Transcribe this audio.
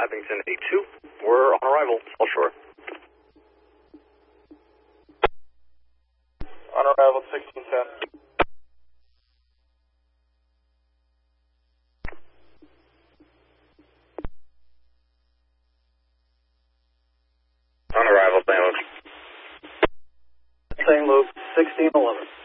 Abington 82. We're on arrival, South Shore. On arrival, 1610. On arrival, St. Luke. St. Luke, 1611.